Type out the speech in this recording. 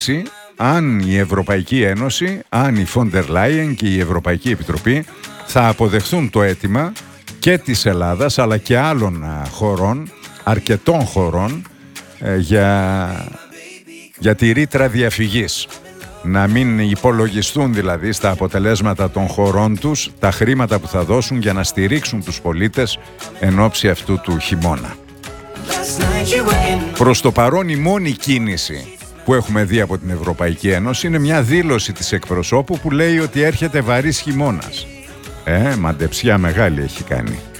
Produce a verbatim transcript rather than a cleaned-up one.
αν η Ευρωπαϊκή Ένωση, αν η Φόντερ Λάιεν και η Ευρωπαϊκή Επιτροπή θα αποδεχθούν το αίτημα και της Ελλάδας αλλά και άλλων χωρών, αρκετών χωρών, για, για τη ρήτρα διαφυγής. Να μην υπολογιστούν δηλαδή στα αποτελέσματα των χωρών τους τα χρήματα που θα δώσουν για να στηρίξουν τους πολίτες εν ώψη αυτού του χειμώνα. Προς το παρόν η μόνη κίνηση που έχουμε δει από την Ευρωπαϊκή Ένωση είναι μια δήλωση της εκπροσώπου που λέει ότι έρχεται βαρύς χειμώνας. Ε, μαντεψιά μεγάλη έχει κάνει.